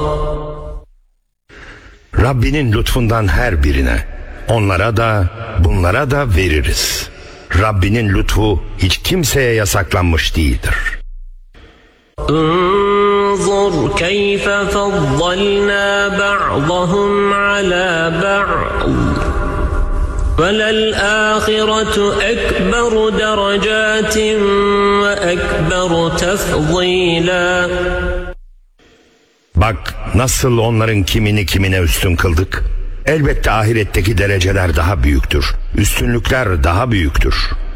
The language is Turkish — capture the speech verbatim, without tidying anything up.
Rabbinin lütfundan her birine, onlara da bunlara da veririz. Rabbinin lütfu hiç kimseye yasaklanmış değildir. انظر كيف فضلنا بعضهم على بعض وللآخرة أكبر درجات وأكبر تفضيلا. Bak nasıl onların kimini kimine üstün kıldık. Elbette ahiretteki dereceler daha büyüktür. Üstünlükler daha büyüktür.